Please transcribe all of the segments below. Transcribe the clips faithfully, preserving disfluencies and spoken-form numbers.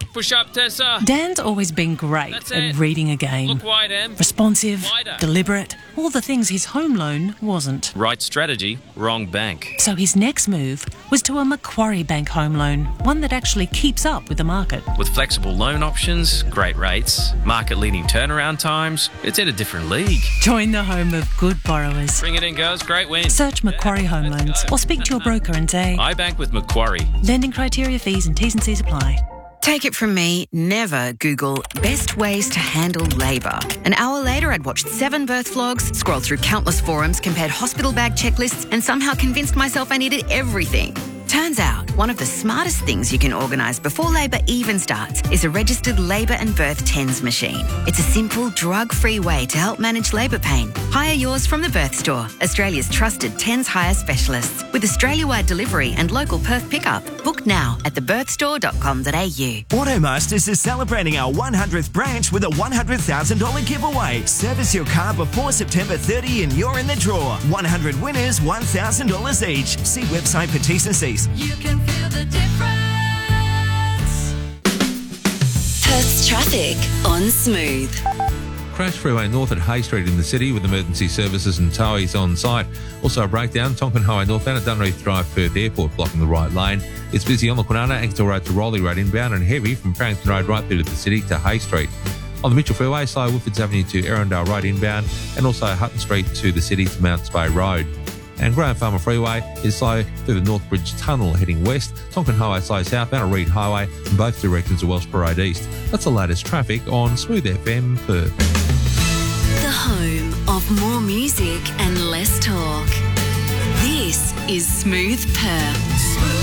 Push up, Tessa. Dan's always been great That's at it. reading a game. Look wide, Em. Responsive, Wider. deliberate, all the things his home loan wasn't. Right strategy, wrong bank. So his next move was to a Macquarie Bank home loan, one that actually keeps up with the market. With flexible loan options, great rates, market-leading turnaround times, it's in a different league. Join the home of good borrowers. Bring it in, girls. Great win. Search Macquarie Home Loans or speak to your broker and say, I bank with Macquarie. lending criteria, fees and T's and C's apply. Take it from me, never Google best ways to handle labour. An hour later, I'd watched seven birth vlogs, scrolled through countless forums, compared hospital bag checklists, and somehow convinced myself I needed everything. Turns out, one of the smartest things you can organise before labour even starts is a registered labour and birth TENS machine. It's a simple, drug-free way to help manage labour pain. Hire yours from the Birth Store, Australia's trusted TENS hire specialists, with Australia-wide delivery and local Perth pickup. Book now at the birth store dot com dot a u. Automasters is celebrating our one hundredth branch with a one hundred thousand dollars giveaway. Service your car before September thirtieth and you're in the draw. one hundred winners, one thousand dollars each. See website for T's and C's. You can feel the difference. Perth's traffic on Smooth. Crash freeway north at Hay Street in the city with emergency services and towies on site. Also a breakdown, Tonkin Highway northbound at Dunreath Drive, Perth Airport, blocking the right lane. It's busy on the Kwinana, Ankston Road to Rowley Road inbound and heavy from Farrington Road right through to the city to Hay Street. On the Mitchell Freeway, slow Woodfords Avenue to Erindale Road inbound and also Hutton Street to the city to Mount Spey Road. And Graham Farmer Freeway is slow through the Northbridge Tunnel heading west. Tonkin Highway slow southbound at Reed Highway in both directions of Welsh Parade East. That's the latest traffic on Smooth F M Perth. The home of more music and less talk. This is Smooth Perth.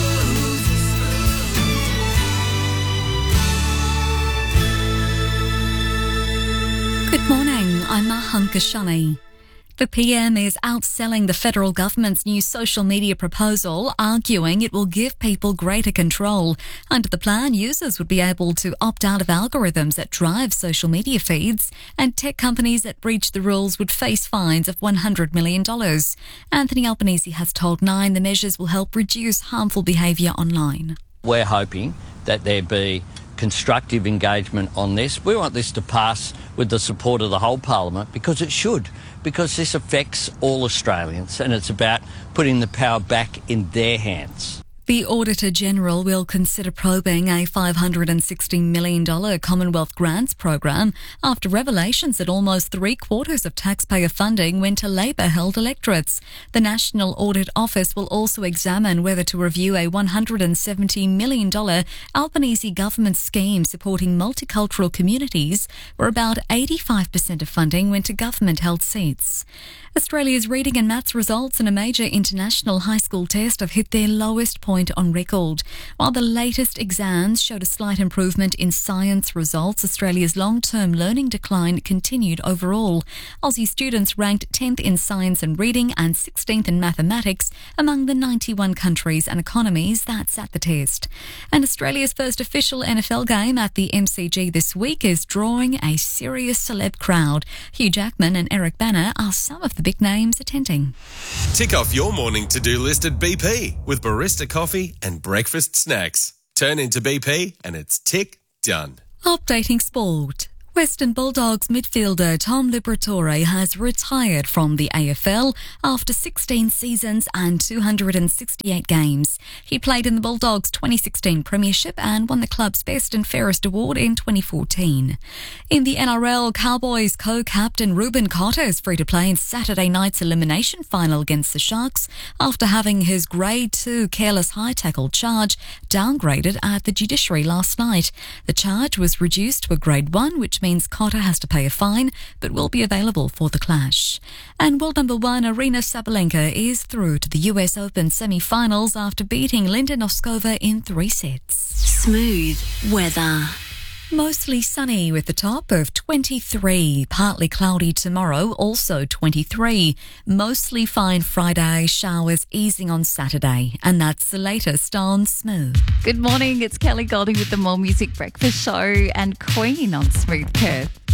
Good morning, I'm Mahanka Shani. The P M is outselling the federal government's new social media proposal, arguing it will give people greater control. Under the plan, users would be able to opt out of algorithms that drive social media feeds, and tech companies that breach the rules would face fines of one hundred million dollars. Anthony Albanese has told Nine the measures will help reduce harmful behaviour online. We're hoping that there be constructive engagement on this. We want this to pass with the support of the whole Parliament because it should, because this affects all Australians and it's about putting the power back in their hands. The Auditor-General will consider probing a five hundred sixty million dollars Commonwealth grants program after revelations that almost three-quarters of taxpayer funding went to Labor-held electorates. The National Audit Office will also examine whether to review a one hundred seventy million dollars Albanese government scheme supporting multicultural communities, where about eighty-five percent of funding went to government-held seats. Australia's reading and maths results in a major international high school test have hit their lowest point on record. While the latest exams showed a slight improvement in science results, Australia's long-term learning decline continued overall. Aussie students ranked tenth in science and reading and sixteenth in mathematics among the ninety-one countries and economies that sat the test. And Australia's first official N F L game at the M C G this week is drawing a serious celeb crowd. Hugh Jackman and Eric Bana are some of the big names attending. Tick off your morning to-do list at B P with barista coffee and breakfast snacks. Turn into B P and it's tick done. Updating sport. Western Bulldogs midfielder Tom Liberatore has retired from the A F L after sixteen seasons and two hundred sixty-eight games. He played in the Bulldogs' twenty sixteen Premiership and won the club's Best and Fairest award in twenty fourteen. In the N R L, Cowboys co-captain Ruben Cotter is free to play in Saturday night's elimination final against the Sharks after having his Grade two careless high tackle charge downgraded at the judiciary last night. The charge was reduced to a Grade one, which means Cotter has to pay a fine, but will be available for the clash. And world number one Aryna Sabalenka is through to the U S Open semi-finals after beating Linda Noskova in three sets. Smooth weather. Mostly sunny with a top of twenty-three. Partly cloudy tomorrow, also twenty-three. Mostly fine Friday, showers easing on Saturday. And that's the latest on Smooth. Good morning, it's Kelly Golding with the More Music Breakfast Show and Queen on Smooth Perth.